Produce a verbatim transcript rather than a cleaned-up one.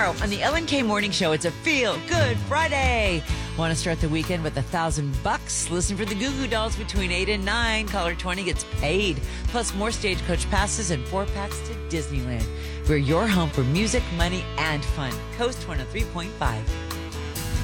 tomorrow on the Ellen K Morning Show, it's a Feel Good Friday. Want to start the weekend with a thousand bucks? Listen for the Goo Goo Dolls between eight and nine. Caller twenty gets paid. Plus more Stagecoach passes and four packs to Disneyland. We're your home for music, money, and fun. Coast one oh three point five.